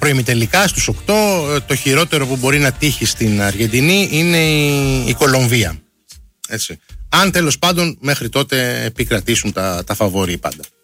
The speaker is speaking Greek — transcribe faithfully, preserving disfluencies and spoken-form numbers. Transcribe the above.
προημιτελικά στους οκτώ. Το χειρότερο που μπορεί να τύχει στην Αργεντινή είναι η, η Κολομβία. Έτσι. Αν τέλος πάντων μέχρι τότε επικρατήσουν τα, τα φαβορί πάντα.